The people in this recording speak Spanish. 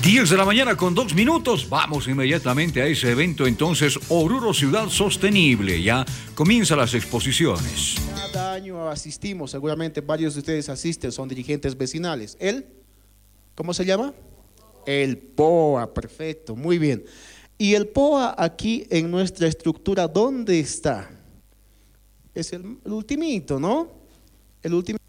10 de la mañana con 2 minutos. Vamos inmediatamente a ese evento entonces, Oruro Ciudad Sostenible. Ya comienzan las exposiciones. Cada año asistimos, seguramente varios de ustedes asisten, son dirigentes vecinales. ¿Cómo se llama? El POA, perfecto, muy bien. Y el POA aquí en nuestra estructura, ¿dónde está? Es el ultimito, ¿no? El último.